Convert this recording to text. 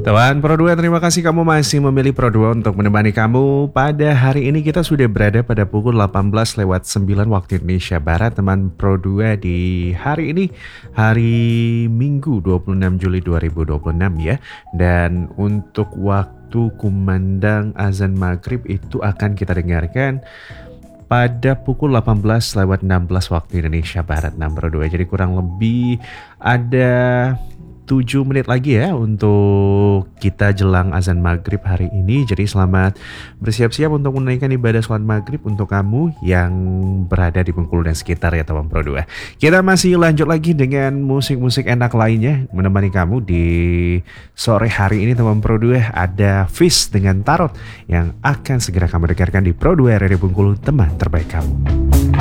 Teman Pro 2, terima kasih kamu masih memilih Pro 2 untuk menemani kamu. Pada hari ini kita sudah berada pada pukul 18:09 waktu Indonesia Barat. Teman Pro 2 di hari ini, hari Minggu 26 Juli 2026 ya. Dan untuk waktu kumandang azan maghrib itu akan kita dengarkan pada pukul 18:16 waktu Indonesia Barat, Pro 2. Jadi kurang lebih ada 7 menit lagi ya untuk kita jelang azan maghrib hari ini. Jadi selamat bersiap-siap untuk menunaikan ibadah sholat maghrib untuk kamu yang berada di Bengkulu dan sekitar ya teman Pro 2. Kita masih lanjut lagi dengan musik-musik enak lainnya menemani kamu di sore hari ini teman Pro 2. Ada Fish dengan Tarot yang akan segera kamu dengarkan di Pro 2 Radio Bengkulu, teman terbaik kamu.